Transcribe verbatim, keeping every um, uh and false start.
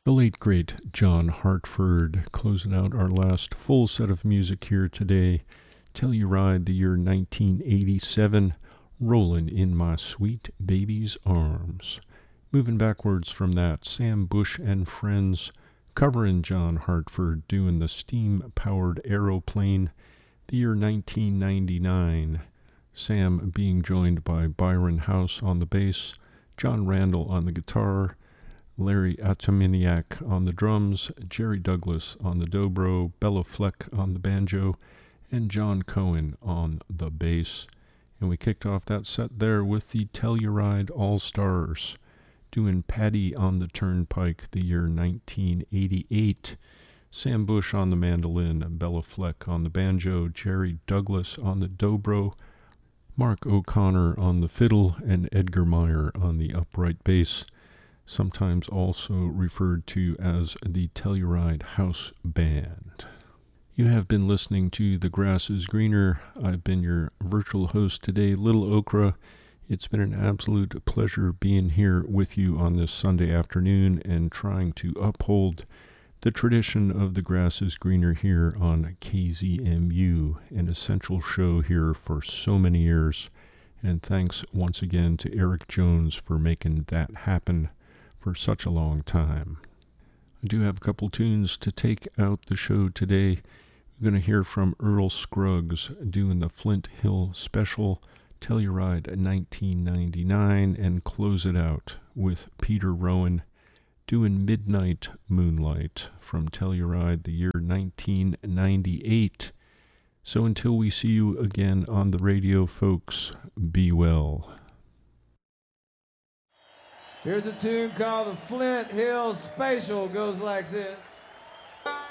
The late great John Hartford, closing out our last full set of music here today. Telluride, the year nineteen eighty-seven, Rollin' in My Sweet Baby's Arms. Moving backwards from that, Sam Bush and Friends, covering John Hartford, doing the steam-powered aeroplane, the year nineteen ninety-nine. Sam being joined by Byron House on the bass, John Randall on the guitar, Larry Ataminiak on the drums, Jerry Douglas on the dobro, Bella Fleck on the banjo, and John Cohen on the bass. And we kicked off that set there with the Telluride All-Stars, doing Paddy on the Turnpike, the year nineteen eighty-eight. Sam Bush on the mandolin, Bella Fleck on the banjo, Jerry Douglas on the dobro, Mark O'Connor on the fiddle, and Edgar Meyer on the upright bass, sometimes also referred to as the Telluride House Band. You have been listening to The Grass is Greener. I've been your virtual host today, Little Okra. It's been an absolute pleasure being here with you on this Sunday afternoon and trying to uphold the tradition of The Grass is Greener here on K Z M U, an essential show here for so many years. And thanks once again to Eric Jones for making that happen for such a long time. I do have a couple tunes to take out the show today. We're going to hear from Earl Scruggs doing the Flint Hill Special, Telluride nineteen ninety-nine, and close it out with Peter Rowan doing Midnight Moonlight from Telluride, the year nineteen ninety-eight. So until we see you again on the radio, folks, be well. Here's a tune called the Flint Hill Special. Goes like this.